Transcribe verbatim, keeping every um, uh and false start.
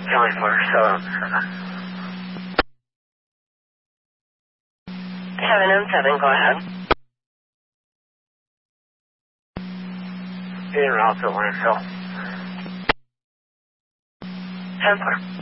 County Fire seven. seven and seven, go ahead. En route to landfill. ten four.